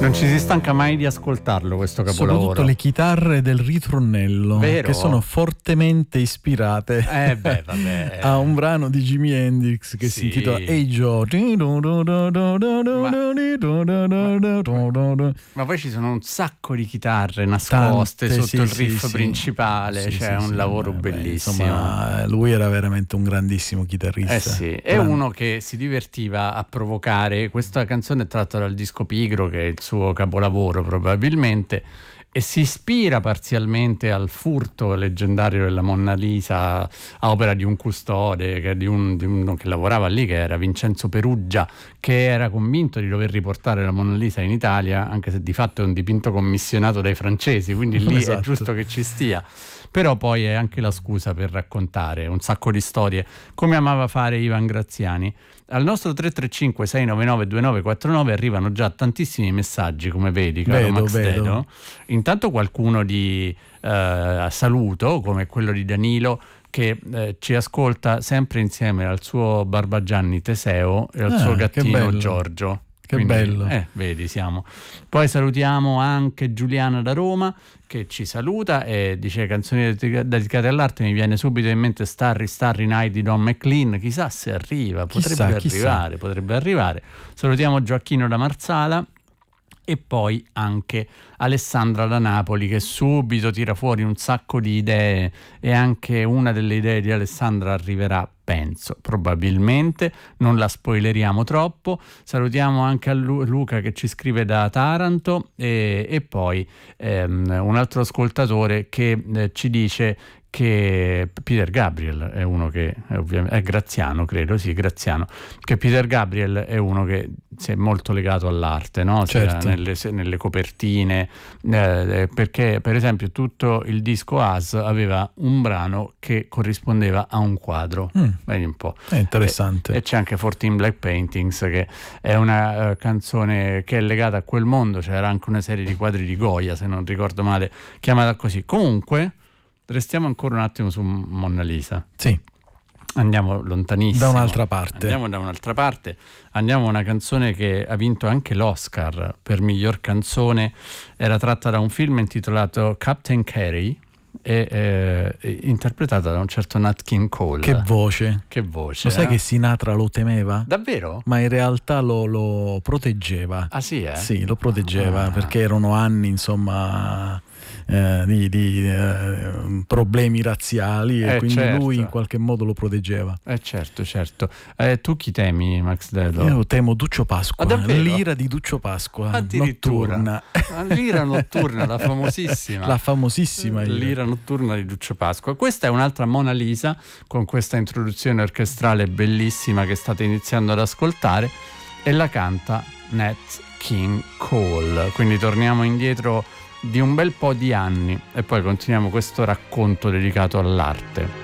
Non ci si stanca mai di ascoltarlo questo capolavoro. Soprattutto le chitarre del ritornello, vero? Che sono fortemente ispirate vabbè. a un brano di Jimi Hendrix che si intitola Hey Joe. Ma poi ci sono un sacco di chitarre nascoste sotto il riff principale, è un lavoro bellissimo. Insomma, lui era veramente un grandissimo chitarrista. È uno che si divertiva a provocare. Questa canzone è tratta dal disco Pigro, che è il suo capolavoro probabilmente, e si ispira parzialmente al furto leggendario della Monna Lisa, a opera di un custode, di uno che lavorava lì, che era Vincenzo Peruggia, che era convinto di dover riportare la Monna Lisa in Italia, anche se di fatto è un dipinto commissionato dai francesi, quindi lì esatto. È giusto che ci stia. Però poi è anche la scusa per raccontare un sacco di storie, come amava fare Ivan Graziani. Al nostro 335 699 2949 arrivano già tantissimi messaggi, come vedi, caro Max Dedo. Intanto qualcuno di saluto, come quello di Danilo, che ci ascolta sempre insieme al suo Barbagianni Teseo e al suo gattino Giorgio. Che bello. Vedi, siamo. Poi salutiamo anche Giuliana da Roma, che ci saluta e dice: canzoni dedicate all'arte, mi viene subito in mente Starry Night di Don McLean. Chissà se arriva, potrebbe arrivare. Salutiamo Gioacchino da Marsala e poi anche Alessandra da Napoli, che subito tira fuori un sacco di idee, e anche una delle idee di Alessandra arriverà, penso, probabilmente, non la spoileriamo troppo. Salutiamo anche a Luca che ci scrive da Taranto e poi un altro ascoltatore che ci dice che Peter Gabriel è uno che è Graziano, credo, Graziano, che Peter Gabriel è uno che si è molto legato all'arte, no? Certo. Nelle copertine, perché per esempio tutto il disco As aveva un brano che corrispondeva a un quadro. Vedi un po'. È interessante. E c'è anche 14 Black Paintings, che è una canzone che è legata a quel mondo. C'era anche una serie di quadri di Goya, se non ricordo male, chiamata così. Comunque restiamo ancora un attimo su Monna Lisa. Sì. Andiamo lontanissimo. Da un'altra parte. Andiamo a una canzone che ha vinto anche l'Oscar per miglior canzone. Era tratta da un film intitolato Captain Carey e interpretata da un certo Nat King Cole. Che voce. Lo sai che Sinatra lo temeva? Davvero? Ma in realtà lo proteggeva. Ah sì, Sì, lo proteggeva perché erano anni, insomma, di problemi razziali, e quindi certo. Lui in qualche modo lo protegeva. Certo. Tu chi temi, Max Dedo? Io temo Duccio Pasqua, l'ira di Duccio Pasqua, notturna. L'ira notturna, la famosissima l'ira notturna di Duccio Pasqua. Questa è un'altra Mona Lisa, con questa introduzione orchestrale bellissima che state iniziando ad ascoltare, e la canta Nat King Cole. Quindi torniamo indietro di un bel po' di anni e poi continuiamo questo racconto dedicato all'arte.